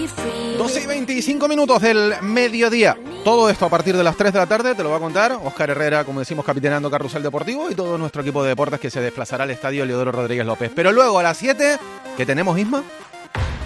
12 y 25 minutos del mediodía. Todo esto a partir de las 3 de la tarde te lo va a contar Óscar Herrera, como decimos, capitaneando Carrusel Deportivo, y todo nuestro equipo de deportes que se desplazará al estadio Leodoro Rodríguez López. Pero luego a las 7, ¿qué tenemos, Isma?